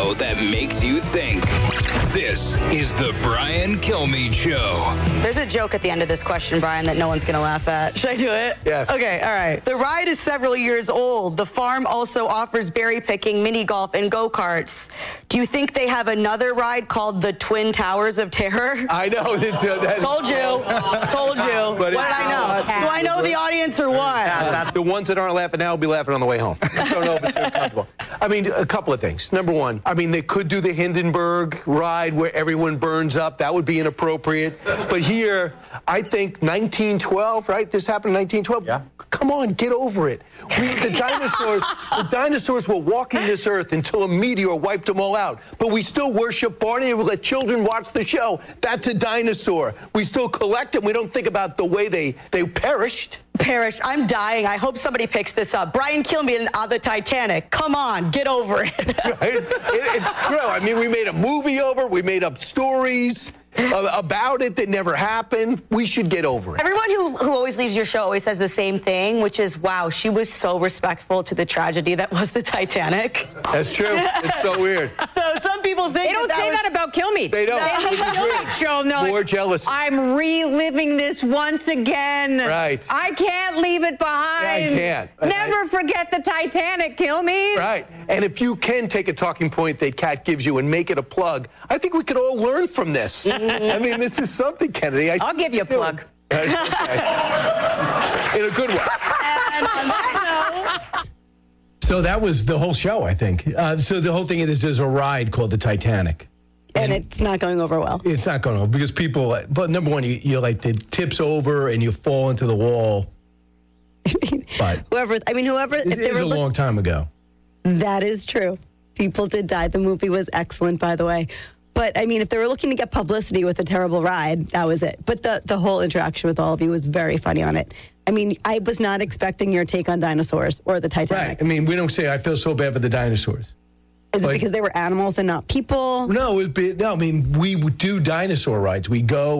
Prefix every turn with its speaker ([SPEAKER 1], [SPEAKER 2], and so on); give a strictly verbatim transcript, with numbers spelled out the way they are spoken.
[SPEAKER 1] show that makes you think. This is the Brian Kilmeade Show.
[SPEAKER 2] There's a joke at the end of this question, Brian, that no one's going to laugh at. Should I do it?
[SPEAKER 3] Yes.
[SPEAKER 2] Okay, all right. The ride is several years old. The farm also offers berry picking, mini golf, and go-karts. Do you think they have another ride called the Twin Towers of Terror?
[SPEAKER 3] I know. It's, uh, that,
[SPEAKER 2] Told you. Told you.
[SPEAKER 3] But
[SPEAKER 2] what did I know? Do I know the audience or what?
[SPEAKER 3] The ones that aren't laughing now will be laughing on the way home. I don't know if it's comfortable. I mean, a couple of things. Number one, I mean, they could do the Hindenburg ride where everyone burns up. That would be inappropriate. But here, I think nineteen twelve, right? This happened in nineteen twelve.
[SPEAKER 4] Yeah.
[SPEAKER 3] Come on, get over it. We, the dinosaurs, the dinosaurs were walking this earth until a meteor wiped them all out. But we still worship Barney and we let children watch the show. That's a dinosaur. We still collect them. We don't think about the way they, they perished.
[SPEAKER 2] Perish. I'm dying. I hope somebody picks this up. Brian Kilmeade on the Titanic. Come on, get over it.
[SPEAKER 3] Right? It, it's true. I mean, we made a movie over it. We made up stories uh, about it that never happened. We should get over it.
[SPEAKER 2] Everyone who, who always leaves your show always says the same thing, which is, wow, she was so respectful to the tragedy that was the Titanic.
[SPEAKER 3] That's true. It's so weird.
[SPEAKER 2] So some people think
[SPEAKER 5] They don't
[SPEAKER 2] that,
[SPEAKER 5] say
[SPEAKER 2] that
[SPEAKER 5] that about Kilmeade.
[SPEAKER 3] They don't.
[SPEAKER 5] They
[SPEAKER 3] Which is
[SPEAKER 5] don't
[SPEAKER 3] weird.
[SPEAKER 5] show no,
[SPEAKER 3] More
[SPEAKER 5] like,
[SPEAKER 3] jealous.
[SPEAKER 5] I'm reliving this once again.
[SPEAKER 3] Right.
[SPEAKER 5] I can't leave it behind.
[SPEAKER 3] Yeah, I can't.
[SPEAKER 5] Never forget the Titanic, Kilmeade.
[SPEAKER 3] Right. And if you can take a talking point that Kat gives you and make it a plug, I think we could all learn from this. I mean, this is something, Kennedy. I
[SPEAKER 5] I'll give you a
[SPEAKER 3] do
[SPEAKER 5] plug.
[SPEAKER 3] it. Okay. In a good way.
[SPEAKER 2] And on that note,
[SPEAKER 6] So that was the whole show, I think. Uh, so the whole thing is there's a ride called the Titanic.
[SPEAKER 7] And it's not going over well.
[SPEAKER 6] It's not going to, because people, but number one, you, you like, it tips over and you fall into the wall. But
[SPEAKER 7] Whoever, I mean, whoever, if
[SPEAKER 6] it
[SPEAKER 7] they
[SPEAKER 6] is
[SPEAKER 7] were
[SPEAKER 6] a
[SPEAKER 7] look-
[SPEAKER 6] long time ago.
[SPEAKER 7] that is true. People did die. The movie was excellent, by the way. But I mean, if they were looking to get publicity with a terrible ride, that was it. But the, the whole interaction with all of you was very funny on it. I mean, I was not expecting your take on dinosaurs or the Titanic.
[SPEAKER 6] Right. I mean, we don't say, I feel so bad for the dinosaurs.
[SPEAKER 7] Is it
[SPEAKER 6] like-
[SPEAKER 7] because they were animals and not people?
[SPEAKER 6] No, it'd be, no, I mean, we would do dinosaur rides. We go